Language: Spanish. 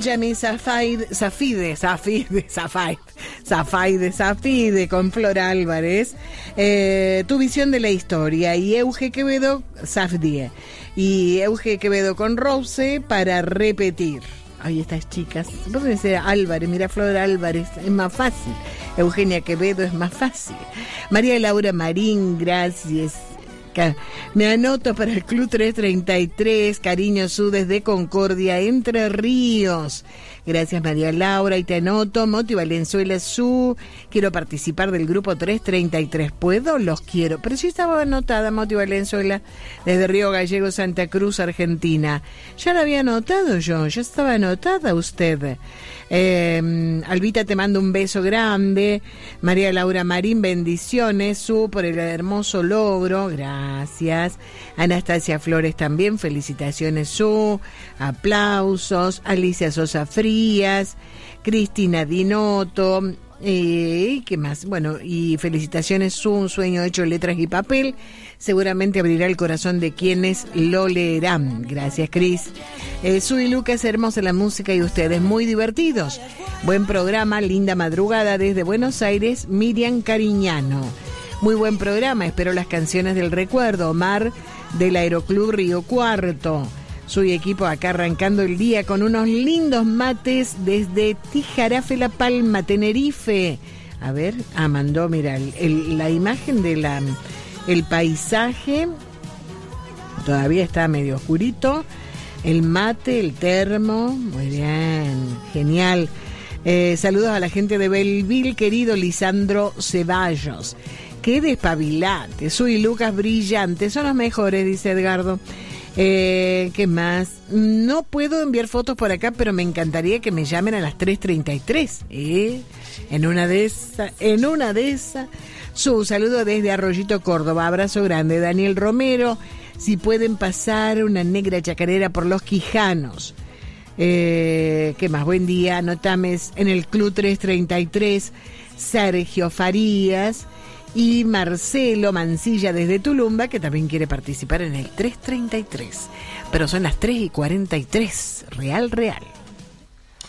Benjamin Safide con Flor Álvarez, Tu visión de la historia, y Euge Quevedo, Safdie, y Euge Quevedo con Rose, Para repetir. Ay, estas chicas, vos me decís Álvarez, mira, Flor Álvarez, es más fácil. Eugenia Quevedo es más fácil. María Laura Marín, gracias. Me anoto para el Club 333, Cariño Su desde Concordia, Entre Ríos. Gracias, María Laura, y te anoto. Moti Valenzuela Su, quiero participar del grupo 333. ¿Puedo? Los quiero. Pero sí estaba anotada, Moti Valenzuela, desde Río Gallego, Santa Cruz, Argentina. Ya la había anotado yo, ya estaba anotada usted. Albita, te mando un beso grande. María Laura Marín, bendiciones, Su, por el hermoso logro. Gracias. Anastasia Flores también, felicitaciones, Su. Aplausos. Alicia Sosa Frías, Cristina Dinotto, ¿qué más? Bueno, y felicitaciones, Su, un sueño hecho de letras y papel. Seguramente abrirá el corazón de quienes lo leerán. Gracias, Cris. Su y Lucas, hermosa la música y ustedes muy divertidos. Buen programa, linda madrugada desde Buenos Aires, Miriam Cariñano. Muy buen programa, espero las canciones del recuerdo. Omar del Aeroclub Río Cuarto. Soy equipo acá arrancando el día con unos lindos mates desde Tijarafe, La Palma, Tenerife. A ver, mandó, mira, la imagen de el paisaje. Todavía está medio oscurito. El mate, el termo. Muy bien, genial. Saludos a la gente de Belleville, querido Lisandro Ceballos. Qué despabilante. Soy Lucas, brillante. Son los mejores, dice Edgardo. ¿Qué más? No puedo enviar fotos por acá, pero me encantaría que me llamen a las 3:33. En una de esas. Su saludo desde Arroyito, Córdoba. Abrazo grande. Daniel Romero, si pueden pasar una negra chacarera por Los Quijanos. ¿Qué más? Buen día. Anotames en el Club 333. Sergio Farías. Y Marcelo Mancilla desde Tulumba, que también quiere participar en el 333. Pero son las 3:43. Real.